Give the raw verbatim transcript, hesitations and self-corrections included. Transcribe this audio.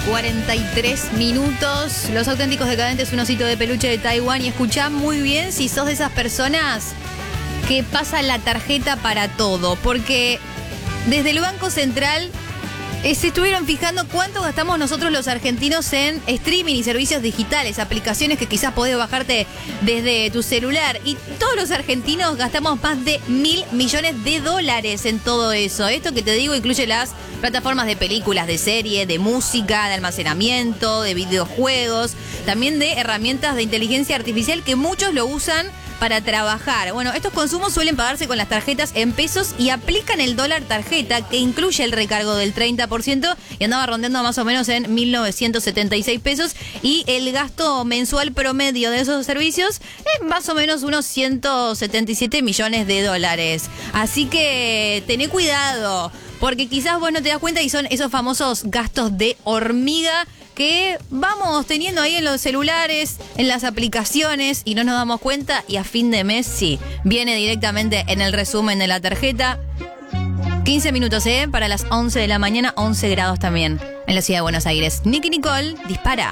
cuarenta y tres minutos. Los Auténticos Decadentes, un osito de peluche de Taiwán. Y escuchá muy bien si sos de esas personas que pasan la tarjeta para todo. Porque desde el Banco Central eh, se estuvieron fijando cuánto gastamos nosotros los argentinos en streaming y servicios digitales, aplicaciones que quizás podés bajarte desde tu celular. Y todos los argentinos gastamos más de mil millones de dólares en todo eso. Esto que te digo incluye las plataformas de películas, de serie, de música, de almacenamiento, de videojuegos, también de herramientas de inteligencia artificial que muchos lo usan para trabajar. Bueno, estos consumos suelen pagarse con las tarjetas en pesos y aplican el dólar tarjeta, que incluye el recargo del treinta por ciento y andaba rondeando más o menos en mil novecientos setenta y seis pesos. Y el gasto mensual promedio de esos servicios es más o menos unos ciento setenta y siete millones de dólares. Así que tené cuidado, porque quizás vos no te das cuenta y son esos famosos gastos de hormiga que vamos teniendo ahí en los celulares, en las aplicaciones y no nos damos cuenta, y a fin de mes sí, viene directamente en el resumen de la tarjeta. quince minutos, ¿eh? Para las once de la mañana, once grados también en la ciudad de Buenos Aires. Nicky Nicole, dispara.